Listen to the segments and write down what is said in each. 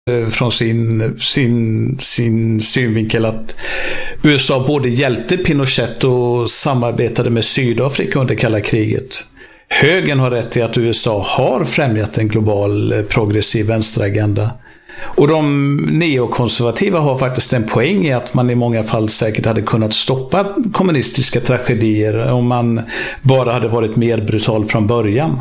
från sin synvinkel att USA både hjälpte Pinochet och samarbetade med Sydafrika under kalla kriget. Högern har rätt i att USA har främjat en global progressiv vänsteragenda. Och de neokonservativa har faktiskt en poäng i att man i många fall säkert hade kunnat stoppa kommunistiska tragedier om man bara hade varit mer brutal från början.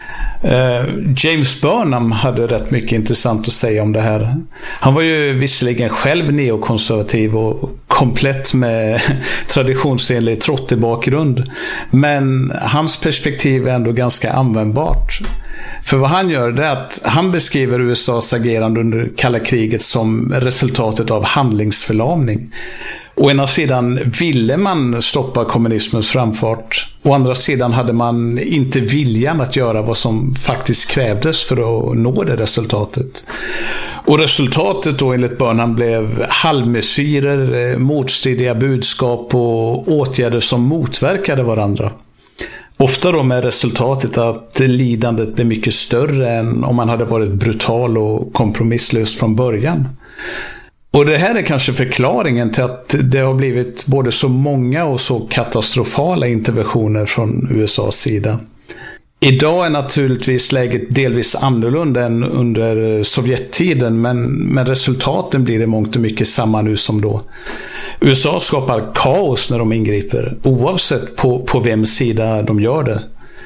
James Burnham hade rätt mycket intressant att säga om det här. Han var ju visserligen själv neokonservativ och komplett med traditionsenlig trottebakgrund, men hans perspektiv är ändå ganska användbart. För vad han gör är att han beskriver USAs agerande under kalla kriget som resultatet av handlingsförlamning. Å ena sidan ville man stoppa kommunismens framfart. Å andra sidan hade man inte viljan att göra vad som faktiskt krävdes för att nå det resultatet. Och resultatet då enligt Burnham blev halvmesyrer, motstridiga budskap och åtgärder som motverkade varandra. Ofta då med resultatet att lidandet blev mycket större än om man hade varit brutal och kompromisslös från början. Och det här är kanske förklaringen till att det har blivit både så många och så katastrofala interventioner från USAs sida. Idag är naturligtvis läget delvis annorlunda än under Sovjettiden, men resultaten blir i mångt och mycket samma nu som då. USA skapar kaos när de ingriper, oavsett på vems sida de gör det.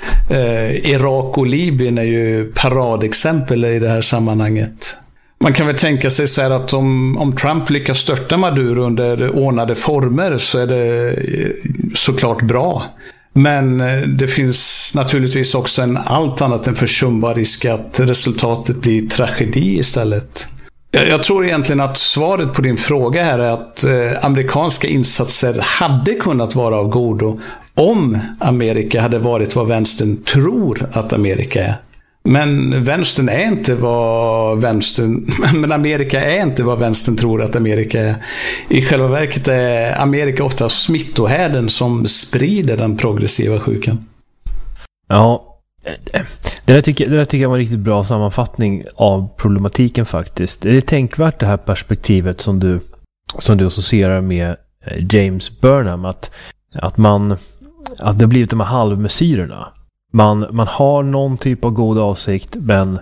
Irak och Libyen är ju paradexempel i det här sammanhanget. Man kan väl tänka sig så här att om Trump lyckas störta Maduro under ordnade former så är det såklart bra. Men det finns naturligtvis också en allt annat än försumbar risk att resultatet blir tragedi istället. Jag tror egentligen att svaret på din fråga här är att amerikanska insatser hade kunnat vara av godo om Amerika hade varit vad vänstern tror att Amerika är. Men vänstern är inte vad men Amerika är inte vad vänstern tror att Amerika är. I själva verket är Amerika ofta smittohärden som sprider den progressiva sjukan. Ja, det där tycker jag var en riktigt bra sammanfattning av problematiken faktiskt. Det är tänkvärt det här perspektivet som du associerar med James Burnham, att det har blivit de här halvmesyrerna. Man har någon typ av god avsikt, men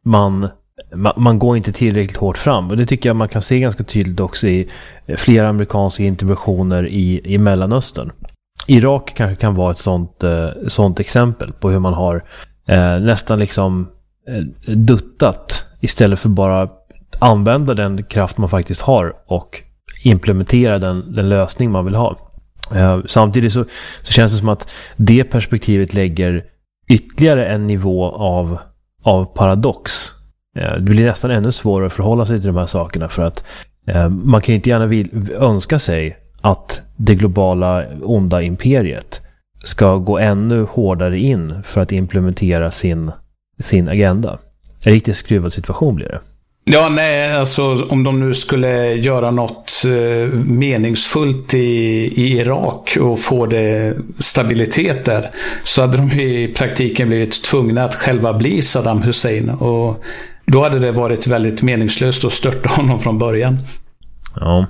man går inte tillräckligt hårt fram. Och det tycker jag man kan se ganska tydligt också i flera amerikanska interventioner i Mellanöstern. Irak kanske kan vara ett sånt exempel på hur man har nästan liksom duttat istället för bara använda den kraft man faktiskt har och implementera den lösning man vill ha. Samtidigt så känns det som att det perspektivet lägger ytterligare en nivå av paradox. Det blir nästan ännu svårare att förhålla sig till de här sakerna, för att man kan ju inte gärna önska sig att det globala onda imperiet ska gå ännu hårdare in för att implementera sin agenda. En riktigt skruvad situation blir det. Ja, nej, alltså om de nu skulle göra något meningsfullt i Irak och få det stabilitet där, så hade de i praktiken blivit tvungna att själva bli Saddam Hussein, och då hade det varit väldigt meningslöst att störta honom från början. Ja,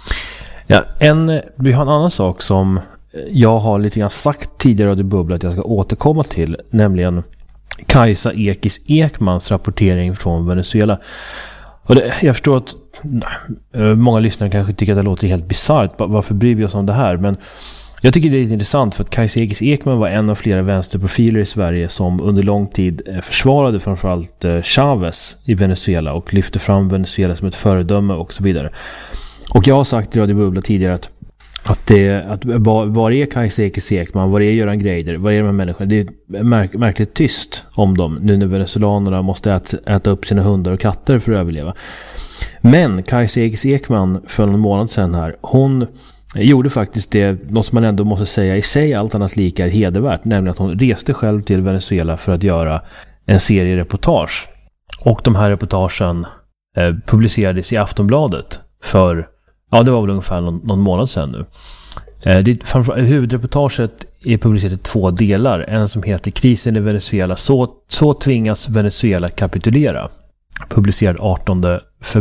vi har en annan sak som jag har lite grann sagt tidigare i bubblan att jag ska återkomma till, nämligen Kajsa Ekis Ekmans rapportering från Venezuela. Och jag förstår att många lyssnare kanske tycker att det låter helt bizarrt. Varför bryr vi oss om det här? Men jag tycker det är lite intressant, för att Kajsa Ekis Ekman var en av flera vänsterprofiler i Sverige som under lång tid försvarade framförallt Chavez i Venezuela och lyfte fram Venezuela som ett föredöme och så vidare. Och jag har sagt i Radio Bubbla tidigare att var är Kajsa Ekis Ekman, var är Göran Greider, var är de här människorna? Det är märkligt tyst om dem nu när venezuelanerna måste äta upp sina hundar och katter för att överleva. Men Kajsa Ekis Ekman för någon månad sedan här, hon gjorde faktiskt det, något som man ändå måste säga i sig allt annat lika är hedervärt, nämligen att hon reste själv till Venezuela för att göra en serie reportage. Och de här reportagen publicerades i Aftonbladet för, det var väl ungefär någon månad sedan nu. Huvudreportaget är publicerat i 2 delar. En som heter Krisen i Venezuela, så tvingas Venezuela kapitulera. Publicerad 18